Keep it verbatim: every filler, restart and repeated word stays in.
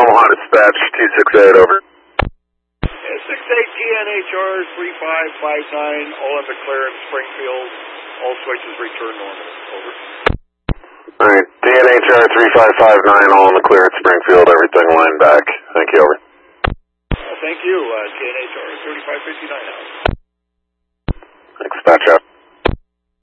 Omaha Dispatch two six eight, over. six eight T N H R three five five nine, all in the clear in Springfield. All switches return normal. Over. Alright, T N H R three five five nine, all in the clear at Springfield, everything line back. Thank you, over. Uh, thank you, uh, T N H R thirty-five fifty-nine out. Thanks, dispatch out.